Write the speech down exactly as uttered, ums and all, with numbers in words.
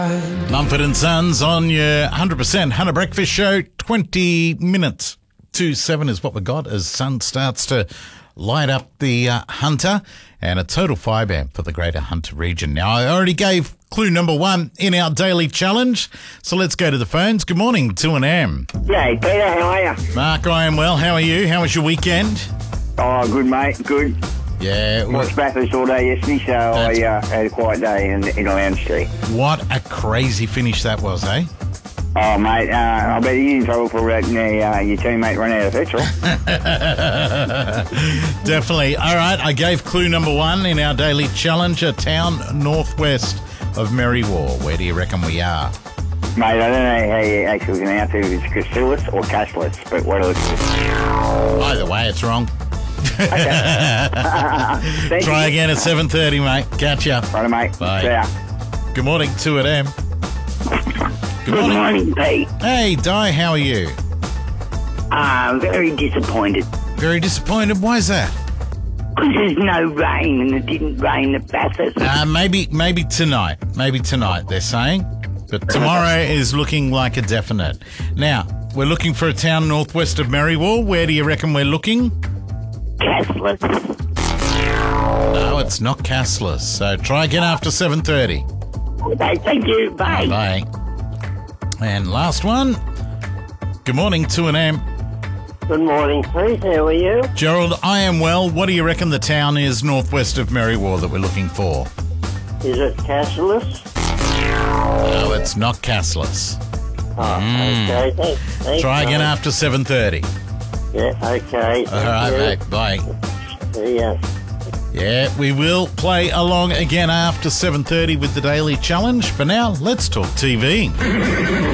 side. Mumford and Sons on your one hundred percent Hunter Breakfast Show. twenty minutes to seven is what we got as sun starts to light up the uh, Hunter, and a total five amp for the Greater Hunter region. Now, I already gave clue number one in our daily challenge, so let's go to the phones. Good morning, two and M. Hey, Peter, how are you? Mark, I am well. How are you? How was your weekend? Oh, good, mate, good. Yeah. Watched Bathurst all day yesterday, so I uh, had a quiet day in, in Lounge Street. What a crazy finish that was, eh? Oh, mate, uh, I bet you're in trouble for letting uh, your teammate run out of petrol. Definitely. All right, I gave clue number one in our daily challenge, a town northwest of Merriwar. Where do you reckon we are? Mate, I don't know how you actually pronounce it, if it's cashless or cashless, but what else? Either way, it's wrong. Thank Try you. again at seven thirty, mate. Catch ya. Right, mate. Bye. See ya. Good morning, two at M. Good Good morning. morning, Pete. Hey, Di, how are you? I'm very disappointed Very disappointed. Why is that? because there's no rain and it didn't rain at Bathurst. Uh, maybe, maybe tonight. Maybe tonight, they're saying. But tomorrow is looking like a definite. Now, we're looking for a town northwest of Merriwar. Where do you reckon we're looking? Castless. No, it's not Castless. So try again after seven thirty. Okay, thank you. Bye. Bye. And last one. Good morning, two and M. Good morning, Pete. How are you? Gerald, I am well. What do you reckon the town is northwest of Merriwar that we're looking for? Is it cashless? No, it's not Castless. Oh, okay. Thanks. Thanks, Try again mate. after seven thirty. Yeah, okay. All right, Thank mate. Bye. you. See ya. Yeah, we will play along again after seven thirty with the Daily Challenge. For now, let's talk T V.